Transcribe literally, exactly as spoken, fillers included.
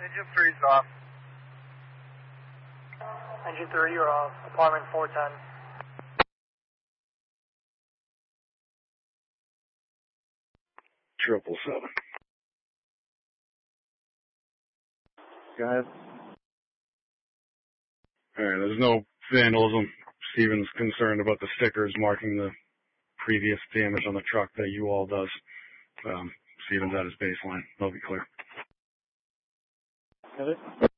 Engine three's off. Engine three, you're off. Apartment four ten. Triple seven. Guys. Alright, there's no vandalism. Steven's concerned about the stickers marking the previous damage on the truck that you all does. Um, Steven's at his baseline. They'll be clear. Got it?